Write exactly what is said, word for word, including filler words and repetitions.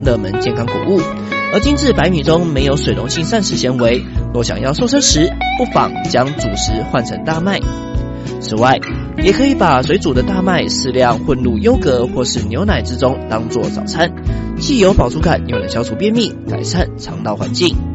热门健康谷物。而精致白米中没有水溶性膳食纤维，若想要瘦身时，不妨将主食换成大麦。此外，也可以把水煮的大麦适量混入优格或是牛奶之中，当作早餐，既有饱足感，又能消除便秘，改善肠道环境。